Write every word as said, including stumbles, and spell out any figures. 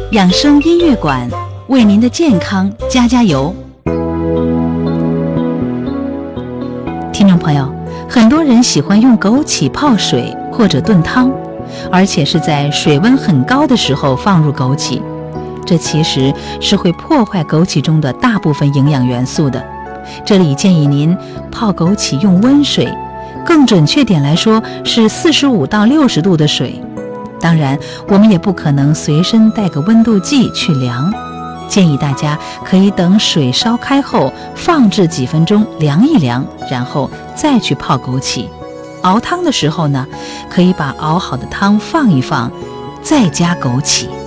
养生音乐馆为您的健康加加油。听众朋友，很多人喜欢用枸杞泡水或者炖汤，而且是在水温很高的时候放入枸杞，这其实是会破坏枸杞中的大部分营养元素的。这里建议您泡枸杞用温水，更准确点来说是四十五到六十度的水。当然，我们也不可能随身带个温度计去量，建议大家可以等水烧开后放置几分钟凉一凉，然后再去泡枸杞。熬汤的时候呢，可以把熬好的汤放一放，再加枸杞。